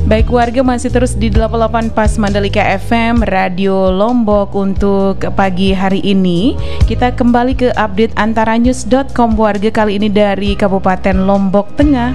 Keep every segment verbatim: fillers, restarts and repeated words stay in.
Baik warga, masih terus di delapan puluh delapan Pas Mandalika F M Radio Lombok. Untuk pagi hari ini kita kembali ke update antaranews dot com warga, kali ini dari Kabupaten Lombok Tengah.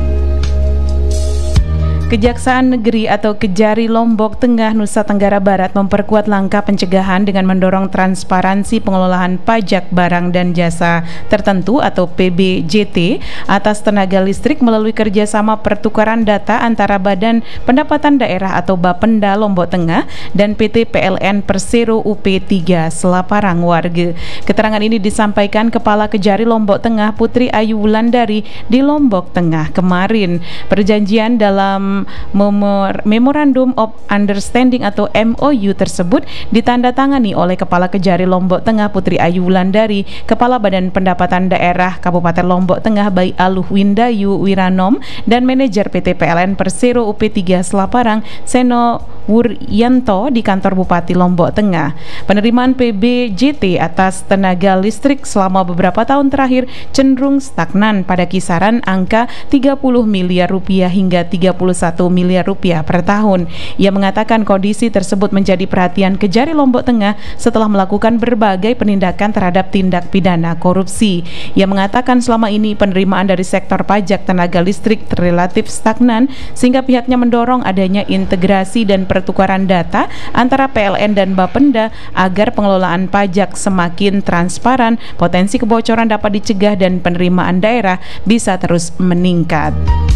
Kejaksaan Negeri atau Kejari Lombok Tengah, Nusa Tenggara Barat memperkuat langkah pencegahan dengan mendorong transparansi pengelolaan pajak barang dan jasa tertentu atau P B J T atas tenaga listrik melalui kerjasama pertukaran data antara Badan Pendapatan Daerah atau Bapenda Lombok Tengah dan P T P L N Persero U P tiga Selaparang warga. Keterangan ini disampaikan Kepala Kejari Lombok Tengah Putri Ayu Wulandari di Lombok Tengah kemarin. Perjanjian dalam Memorandum of Understanding atau M O U tersebut ditandatangani oleh Kepala Kejari Lombok Tengah Putri Ayu Wulandari, Kepala Badan Pendapatan Daerah Kabupaten Lombok Tengah Bayi Aluh Windayu Wiranom, dan Manajer P T P L N Persero U P tiga Selaparang Seno Wuryanto di kantor Bupati Lombok Tengah. Penerimaan P B J T atas tenaga listrik selama beberapa tahun terakhir cenderung stagnan pada kisaran angka tiga puluh miliar rupiah hingga tiga puluh satu miliar rupiah per tahun. Ia mengatakan kondisi tersebut menjadi perhatian Kejari Lombok Tengah setelah melakukan berbagai penindakan terhadap tindak pidana korupsi. Ia mengatakan selama ini penerimaan dari sektor pajak tenaga listrik relatif stagnan sehingga pihaknya mendorong adanya integrasi dan pertukaran data antara P L N dan Bapenda agar pengelolaan pajak semakin transparan, potensi kebocoran dapat dicegah dan penerimaan daerah bisa terus meningkat.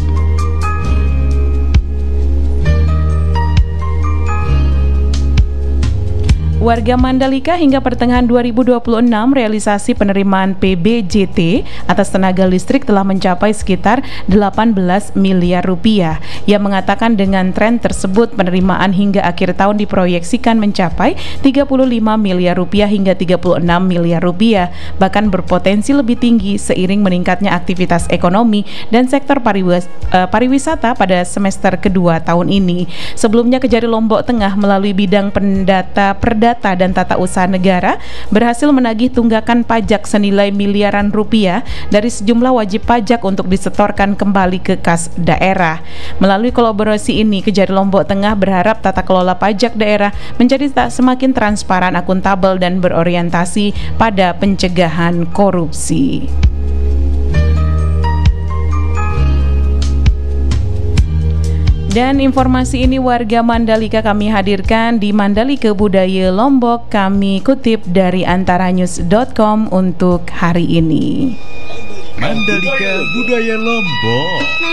Warga Mandalika, hingga pertengahan dua ribu dua puluh enam realisasi penerimaan P B J T atas tenaga listrik telah mencapai sekitar delapan belas miliar rupiah. Ia mengatakan dengan tren tersebut penerimaan hingga akhir tahun diproyeksikan mencapai tiga puluh lima miliar rupiah hingga tiga puluh enam miliar rupiah, bahkan berpotensi lebih tinggi seiring meningkatnya aktivitas ekonomi dan sektor pariwis- uh, pariwisata pada semester kedua tahun ini. Sebelumnya Kejari Lombok Tengah melalui bidang pendata perdata Data dan Tata Usaha Negara berhasil menagih tunggakan pajak senilai miliaran rupiah dari sejumlah wajib pajak untuk disetorkan kembali ke kas daerah. Melalui kolaborasi ini, Kejari Lombok Tengah berharap tata kelola pajak daerah menjadi tak semakin transparan, akuntabel, dan berorientasi pada pencegahan korupsi. Dan informasi ini warga Mandalika kami hadirkan di Mandalika Budaya Lombok. Kami kutip dari antaranews dot com untuk hari ini. Mandalika Budaya Lombok.